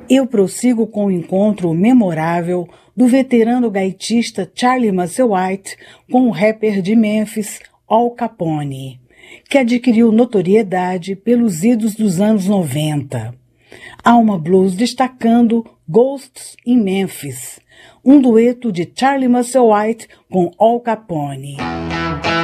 Eu prossigo com o encontro memorável do veterano gaitista Charlie Musselwhite com o rapper de Memphis, Al Capone, que adquiriu notoriedade pelos idos dos anos 90. Alma Blues destacando Ghosts in Memphis, um dueto de Charlie Musselwhite com Al Capone.